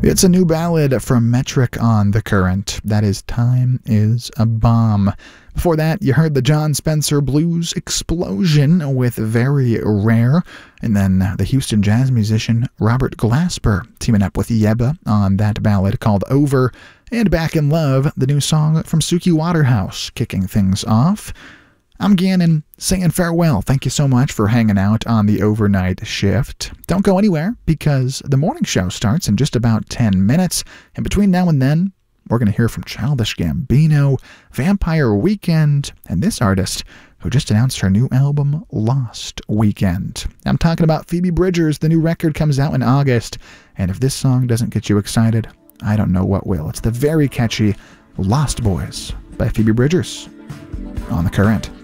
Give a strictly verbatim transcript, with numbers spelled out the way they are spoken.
It's a new ballad from Metric on The Current. That is Time is a Bomb. Before that, you heard the John Spencer Blues Explosion with Very Rare, and then the Houston jazz musician Robert Glasper teaming up with Yebba on that ballad called Over, and Back in Love, the new song from Suki Waterhouse, kicking things off. I'm Gannon, saying farewell. Thank you so much for hanging out on the overnight shift. Don't go anywhere, because the morning show starts in just about ten minutes, and between now and then, we're going to hear from Childish Gambino, Vampire Weekend, and this artist who just announced her new album, Lost Weekend. I'm talking about Phoebe Bridgers. The new record comes out in August, and if this song doesn't get you excited, I don't know what will. It's the very catchy Lost Boys by Phoebe Bridgers on The Current.